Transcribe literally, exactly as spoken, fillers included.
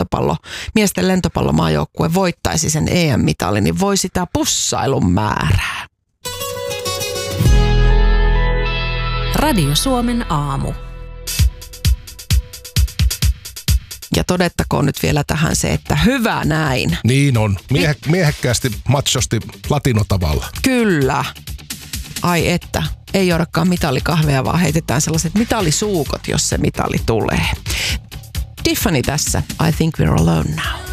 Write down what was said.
lentopallo, miesten lentopallomaajoukkue voittaisi sen E M-mitalin, niin voi sitä pussailun määrää. Radio Suomen aamu. Ja todettakoon nyt vielä tähän se, että hyvä näin. Niin on. Miehe, miehekkäästi, machosti, latinotavalla. Kyllä. Ai että, ei juodakaan mitalikahveja, vaan heitetään sellaiset mitalisuukot, jos se mitali tulee. Tiffany tässä. I think we're alone now.